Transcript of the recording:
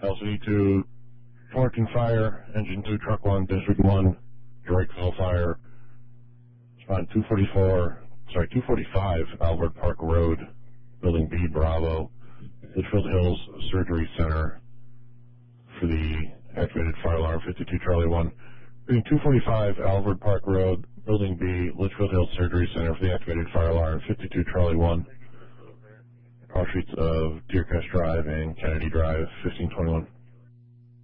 LCD2, Fullerton Fire, Engine 2, Truck 1, District 1, Drakeville Fire, Respond 245, Albert Park Road, Building B, Bravo, Litchfield Hills Surgery Center for the activated fire alarm, 52 Charlie 1. Building 245, Albert Park Road, Building B, Litchfield Hills Surgery Center for the activated fire alarm, 52 Charlie 1. Cross streets of Deercrest Drive and Kennedy Drive, 1521.